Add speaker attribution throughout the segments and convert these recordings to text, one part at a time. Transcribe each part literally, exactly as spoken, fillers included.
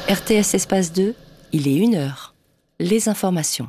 Speaker 1: R T S Espace deux, il est une heure. Les informations.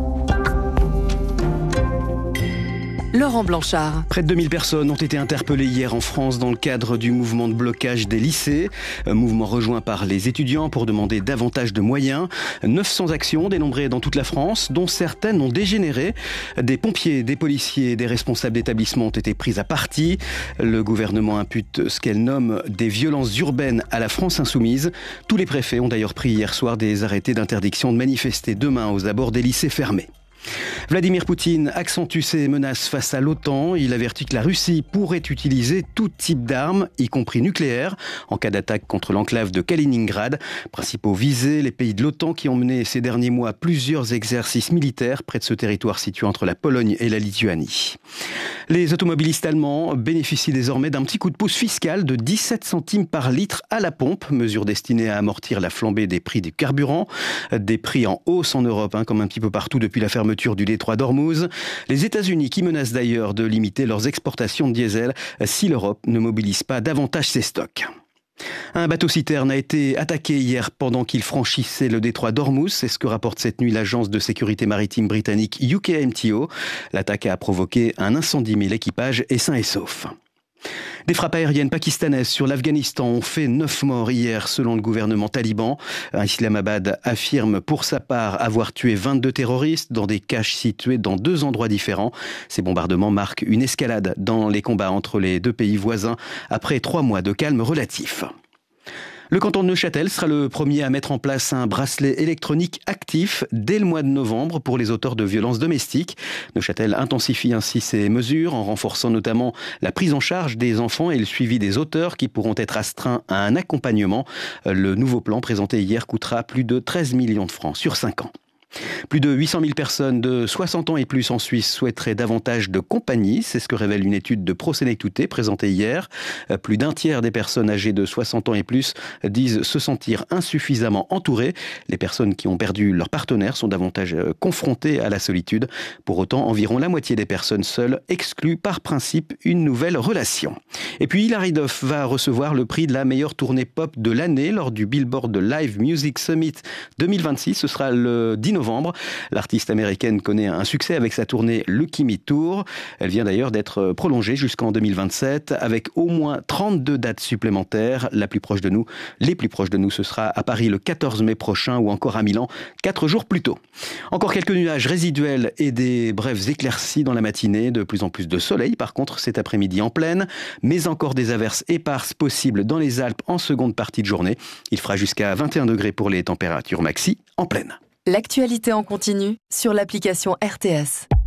Speaker 2: Laurent Blanchard.
Speaker 3: Près de deux mille personnes ont été interpellées hier en France dans le cadre du mouvement de blocage des lycées. Un mouvement rejoint par les étudiants pour demander davantage de moyens. neuf cents actions dénombrées dans toute la France, dont certaines ont dégénéré. Des pompiers, des policiers, des responsables d'établissements ont été pris à partie. Le gouvernement impute ce qu'elle nomme des violences urbaines à la France insoumise. Tous les préfets ont d'ailleurs pris hier soir des arrêtés d'interdiction de manifester demain aux abords des lycées fermés. Vladimir Poutine accentue ses menaces face à l'OTAN. Il avertit que la Russie pourrait utiliser tout type d'armes, y compris nucléaires, en cas d'attaque contre l'enclave de Kaliningrad. Principaux visés, les pays de l'OTAN qui ont mené ces derniers mois plusieurs exercices militaires près de ce territoire situé entre la Pologne et la Lituanie. Les automobilistes allemands bénéficient désormais d'un petit coup de pouce fiscal de dix-sept centimes par litre à la pompe, mesure destinée à amortir la flambée des prix du carburant. Des prix en hausse en Europe, hein, comme un petit peu partout depuis la fermeture du détroit d'Ormuz. Les États-Unis qui menacent d'ailleurs de limiter leurs exportations de diesel si l'Europe ne mobilise pas davantage ses stocks. Un bateau-citerne a été attaqué hier pendant qu'il franchissait le détroit d'Ormuz. C'est ce que rapporte cette nuit l'agence de sécurité maritime britannique U K M T O. L'attaque a provoqué un incendie, mais l'équipage est sain et sauf. Des frappes aériennes pakistanaises sur l'Afghanistan ont fait neuf morts hier selon le gouvernement taliban. Islamabad affirme pour sa part avoir tué vingt-deux terroristes dans des caches situées dans deux endroits différents. Ces bombardements marquent une escalade dans les combats entre les deux pays voisins après trois mois de calme relatif. Le canton de Neuchâtel sera le premier à mettre en place un bracelet électronique actif dès le mois de novembre pour les auteurs de violences domestiques. Neuchâtel intensifie ainsi ses mesures en renforçant notamment la prise en charge des enfants et le suivi des auteurs qui pourront être astreints à un accompagnement. Le nouveau plan présenté hier coûtera plus de treize millions de francs sur cinq ans. Plus de huit cent mille personnes de soixante ans et plus en Suisse souhaiteraient davantage de compagnie. C'est ce que révèle une étude de Prosénectouté présentée hier. Plus d'un tiers des personnes âgées de soixante ans et plus disent se sentir insuffisamment entourées. Les personnes qui ont perdu leur partenaire sont davantage confrontées à la solitude. Pour autant, environ la moitié des personnes seules excluent par principe une nouvelle relation. Et puis Hilary Duff va recevoir le prix de la meilleure tournée pop de l'année lors du Billboard Live Music Summit deux mille vingt-six. Ce sera le dix novembre. L'artiste américaine connaît un succès avec sa tournée Lucky Me Tour. Elle vient d'ailleurs d'être prolongée jusqu'en deux mille vingt-sept avec au moins trente-deux dates supplémentaires. La plus proche de nous, les plus proches de nous, ce sera à Paris le quatorze mai prochain ou encore à Milan quatre jours plus tôt. Encore quelques nuages résiduels et des brèves éclaircies dans la matinée. De plus en plus de soleil par contre cet après-midi en pleine, mais encore des averses éparses possibles dans les Alpes en seconde partie de journée. Il fera jusqu'à vingt et un degrés pour les températures maxi en pleine.
Speaker 2: L'actualité en continu sur l'application R T S.